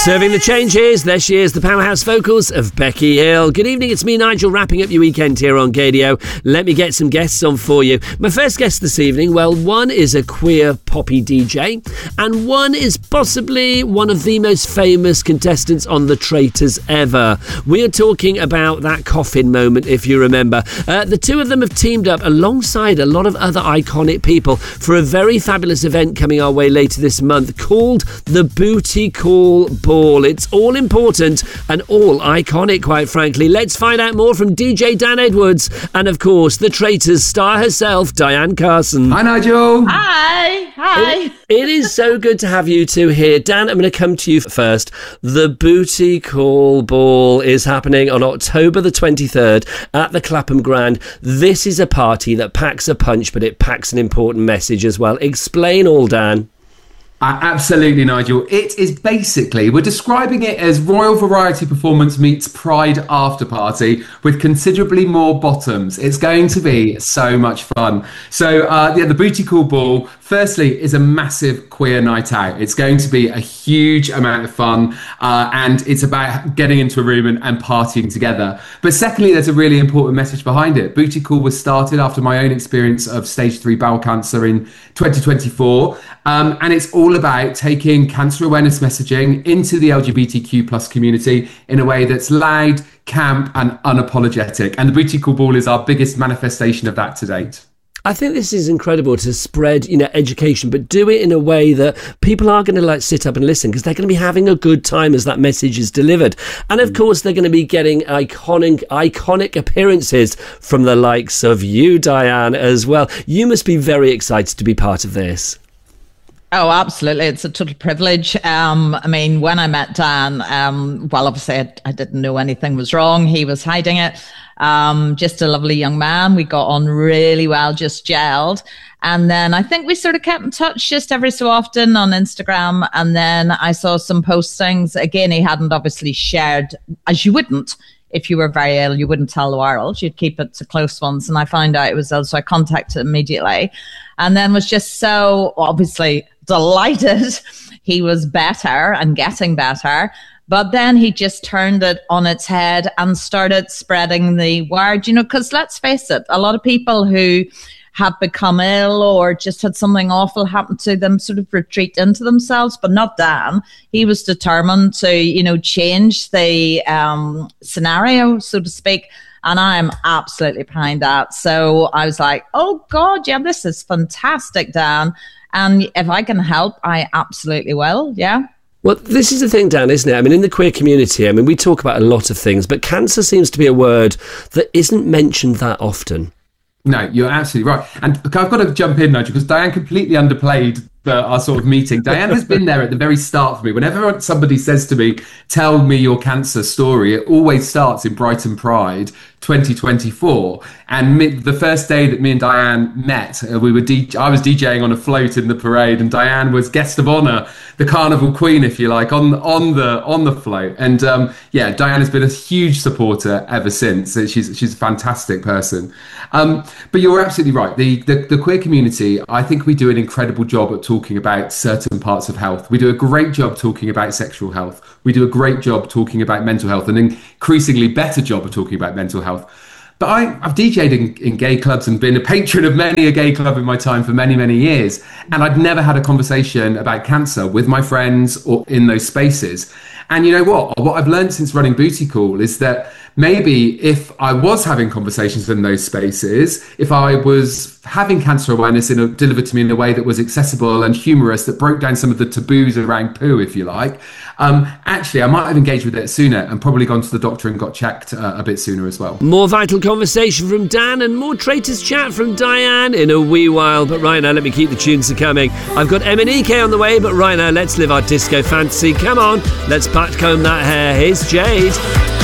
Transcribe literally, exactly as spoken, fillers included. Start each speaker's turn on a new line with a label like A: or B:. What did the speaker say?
A: Serving the changes, there she is, the powerhouse vocals of Becky Hill. Good evening, it's me, Nigel, wrapping up your weekend here on Gadio. Let me get some guests on for you. My first guest this evening, well, one is a queer poppy D J, and one is possibly one of the most famous contestants on The Traitors ever. We are talking about that coffin moment, if you remember. Uh, the two of them have teamed up alongside a lot of other iconic people for a very fabulous event coming our way later this month called the Booty Call Ball. It's all important and all iconic, quite frankly. Let's find out more from D J Dan Edwards and, of course, the Traitors star herself, Diane Carson.
B: Hi, Nigel.
C: Hi. Hi.
A: It, it is so good to have you two here. Dan, I'm going to come to you first. The Booty Call Ball is happening on October the twenty-third at the Clapham Grand. This is a party that packs a punch, but it packs an important message as well. Explain all, Dan.
B: Uh, absolutely, Nigel. It is basically, we're describing it as Royal Variety Performance meets Pride After Party with considerably more bottoms. It's going to be so much fun. So, uh, yeah, the Booty Call Ball, firstly, is a massive queer night out. It's going to be a huge amount of fun, uh, and it's about getting into a room and, and partying together. But secondly, there's a really important message behind it. Booty Call was started after my own experience of stage three bowel cancer in twenty twenty-four, um, and it's all about taking cancer awareness messaging into the L G B T Q plus community in a way that's loud, camp and unapologetic. And the Booty Call Ball is our biggest manifestation of that to date.
A: I think this is incredible to spread, you know, education, but do it in a way that people are going to like sit up and listen because they're going to be having a good time as that message is delivered. And of course, they're going to be getting iconic, iconic appearances from the likes of you, Diane, as well. You must be very excited to be part of this.
C: Oh, absolutely. It's a total privilege. Um, I mean, when I met Dan, um, well, obviously I, I didn't know anything was wrong. He was hiding it. Um, just a lovely young man. We got on really well, just gelled. And then I think we sort of kept in touch just every so often on Instagram. And then I saw some postings. Again, he hadn't obviously shared, as you wouldn't. If you were very ill, you wouldn't tell the world. You'd keep it to close ones. And I found out it was ill, so I contacted him immediately. And then was just so obviously delighted he was better and getting better. But then he just turned it on its head and started spreading the word, you know, because let's face it, a lot of people who have become ill or just had something awful happen to them sort of retreat into themselves, but not Dan. He was determined to, you know, change the um, scenario, so to speak. And I'm absolutely behind that. So I was like, oh, God, yeah, this is fantastic, Dan. And if I can help, I absolutely will. Yeah.
A: Well, this is the thing, Dan, isn't it? I mean, in the queer community, I mean, we talk about a lot of things, but cancer seems to be a word that isn't mentioned that often.
B: No, you're absolutely right. And I've got to jump in, Nigel, because Diane completely underplayed the, our sort of meeting. Diane has been there at the very start for me. Whenever somebody says to me, tell me your cancer story, it always starts in Brighton Pride twenty twenty-four. And me, the first day that me and Diane met, uh, we were D- I was DJing on a float in the parade, and Diane was guest of honour, the carnival queen, if you like, on on the on the float. And um, yeah, Diane has been a huge supporter ever since. She's she's a fantastic person. Um, but you're absolutely right. The, the the queer community, I think we do an incredible job at talking about certain parts of health. We do a great job talking about sexual health. We do a great job talking about mental health, and an increasingly better job of talking about mental health. But I, I've DJed in, in gay clubs and been a patron of many a gay club in my time for many, many years. And I'd never had a conversation about cancer with my friends or in those spaces. And you know what? What I've learned since running Booty Call is that maybe if I was having conversations in those spaces, if I was having cancer awareness in a, delivered to me in a way that was accessible and humorous, that broke down some of the taboos around poo, if you like, um, actually, I might have engaged with it sooner and probably gone to the doctor and got checked uh, a bit sooner as well.
A: More vital conversation from Dan and more Traitors chat from Diane in a wee while. But right now, let me keep the tunes coming. I've got M and E K on the way, but right now, let's live our disco fantasy. Come on, let's backcomb that hair. Here's Jade.